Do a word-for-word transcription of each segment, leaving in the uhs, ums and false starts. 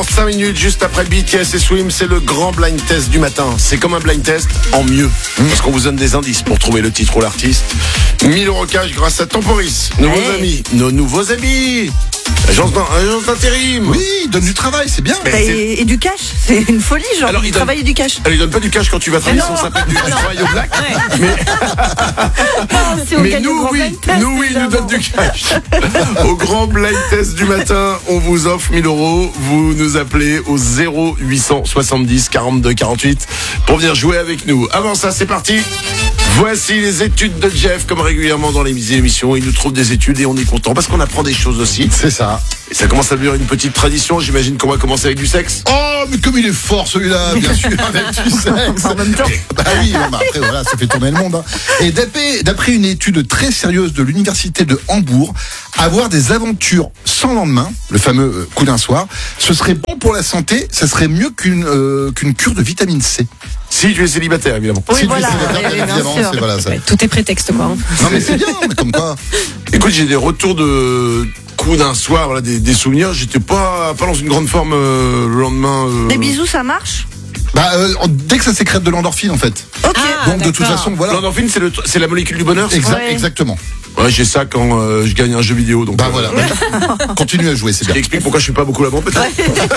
cinq minutes, juste après B T S et Swim, c'est le grand blind test du matin. C'est comme un blind test en mieux, parce qu'on vous donne des indices pour trouver le titre ou l'artiste. mille euros cash grâce à Temporis, nos nouveaux Hey. amis, nos nouveaux amis. Agence d'in- agence d'intérim. Oui, il donne du travail, c'est bien. Mais Bah, c'est- et, et du cash, c'est une folie, genre, Alors, il il donne- travaille et du cash. Elle lui donne pas du cash quand tu vas travailler, Mais non. ça s'appelle du, du travail au black. C'est au Mais gagne le nous, grand oui, blind test, nous, oui, il nous donne évidemment. du cash. Au grand blind test du matin, on vous offre mille euros. Vous nous appelez au zéro huit cent soixante-dix quarante-deux quarante-huit pour venir jouer avec nous. Avant ça, c'est parti. Voici les études de Jeff, comme régulièrement dans les émissions. Il nous trouve des études et on est content parce qu'on apprend des choses aussi. C'est ça. Et ça commence à devenir une petite tradition. J'imagine qu'on va commencer avec du sexe. Oh, mais comme il est fort celui-là, bien sûr, avec du sexe. En même temps. Bah oui, bon, bah après voilà, ça fait tourner le monde. Hein. Et d'après, d'après une étude très sérieuse de l'université de Hambourg, avoir des aventures sans lendemain, le fameux euh, coup d'un soir, ce serait bon pour la santé, ça serait mieux qu'une euh, qu'une cure de vitamine C. Si tu es célibataire, évidemment. Oui, Si tu voilà, es célibataire, oui, bien bien évidemment, sûr. c'est voilà ça. Ouais, tout est prétexte, quoi. hein. Non mais c'est bien, mais comme quoi. Écoute, j'ai des retours de coups d'un soir, voilà, des, des souvenirs. J'étais pas, pas dans une grande forme euh, le lendemain. euh. Des bisous, ça marche? Bah euh, dès que ça sécrète de l'endorphine en fait. Ok. Ah, Donc de toute d'accord. façon voilà. L'endorphine, c'est, le, c'est la molécule du bonheur. c'est Exact, Ouais. Exactement. Ouais, j'ai ça quand euh, je gagne un jeu vidéo. Donc, Bah euh, voilà. Continue à jouer, c'est Ce qui bien. explique pourquoi je suis pas beaucoup là-bas, peut-être.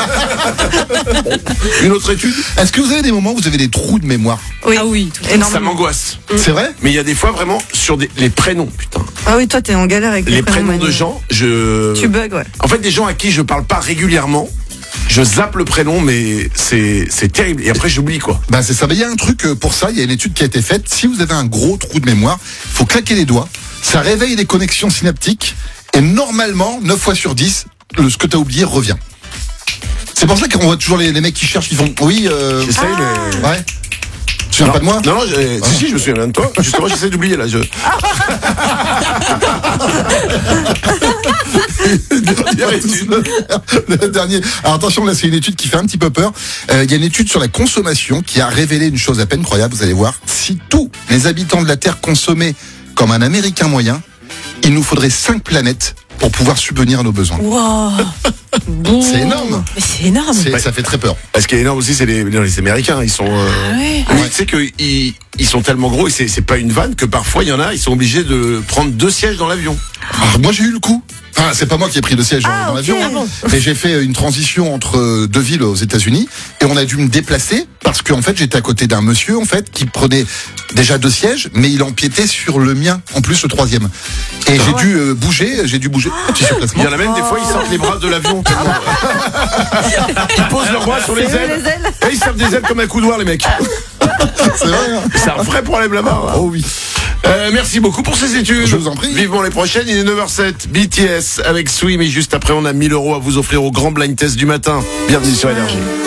Une autre étude. Est-ce que vous avez des moments où vous avez des trous de mémoire? Oui. Ah oui, tout à fait. Ça Énormément. m'angoisse. C'est vrai? Mais il y a des fois vraiment sur des, les prénoms, putain. Ah oui, toi, t'es en galère avec Les prénoms de Manu. gens, je. Tu bugs, ouais. En fait, des gens à qui je parle pas régulièrement, je zappe le prénom, mais c'est, c'est terrible. Et après, j'oublie, quoi. Bah c'est ça. Bah, il y a un truc euh, pour ça. Il y a une étude qui a été faite. Si vous avez un gros trou de mémoire, il faut claquer les doigts. Ça réveille les connexions synaptiques et normalement, neuf fois sur dix, le, ce que t'as oublié revient. C'est pour ça qu'on voit toujours les, les mecs qui cherchent, qui font oui. Euh, J'essaye, mais. ouais. Tu viens pas de moi? Non, non, j'ai- si, si, je me souviens bien de toi. Justement, j'essaie d'oublier, là. Je... Dernière étude. Le dernier. Alors attention, là c'est une étude qui fait un petit peu peur. Euh, Il y a une étude sur la consommation qui a révélé une chose à peine croyable. Vous allez voir. Si tous les habitants de la Terre consommaient comme un Américain moyen, il nous faudrait cinq planètes pour pouvoir subvenir à nos besoins. Wow. Bon. C'est énorme. Mais c'est énorme. C'est- Ça fait très peur. Ce qui est énorme aussi, c'est les, les Américains. Ils sont. euh, Ah ouais. Oui, tu sais qu'ils ils sont tellement gros et c'est, c'est pas une vanne que parfois il y en a, ils sont obligés de prendre deux sièges dans l'avion. Ah, moi j'ai eu le coup. Enfin, c'est pas moi qui ai pris le siège Ah, dans ok. l'avion, Ah bon. mais j'ai fait une transition entre deux villes aux États-Unis et on a dû me déplacer parce qu'en fait j'étais à côté d'un monsieur en fait qui prenait déjà deux sièges, mais il empiétait sur le mien en plus le troisième. Et j'ai dû euh, bouger, j'ai dû bouger. Petit Il surplacement. y en a même des fois, ils sortent les bras de l'avion. tellement- Ils posent leurs bras sur les C'est eux, ailes. les ailes. Et ils servent des ailes comme un coudoir, les mecs. C'est vrai. Hein. C'est un vrai problème là-bas. hein. Oh oui. Euh, merci beaucoup pour ces études. Je vous en prie. Vivement les prochaines. Il est neuf heures sept. B T S avec Swim. Et juste après, on a mille euros à vous offrir au grand blind test du matin. Bienvenue sur Énergie.